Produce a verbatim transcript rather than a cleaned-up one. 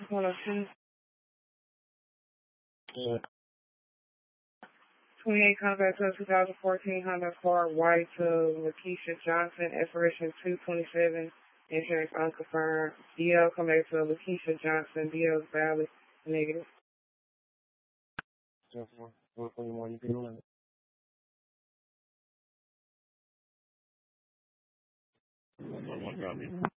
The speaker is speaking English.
one oh two. Yeah. twenty-eight contact to twenty fourteen Honda Accord white to Lakeisha Johnson, expiration two twenty-seven, insurance unconfirmed. D L come back to Lakeisha Johnson, D L is valid, negative. Just one. What do you want? You can do it. Oh my God.